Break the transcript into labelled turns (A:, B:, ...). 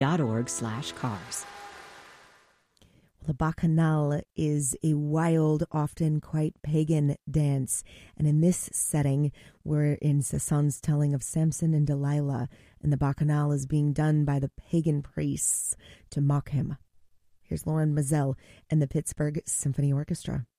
A: .org/cars.
B: The Bacchanal is a wild, often quite pagan dance. And in this setting, we're in Sasson's telling of Samson and Delilah, and the Bacchanal is being done by the pagan priests to mock him. Here's Lauren Mazel and the Pittsburgh Symphony Orchestra.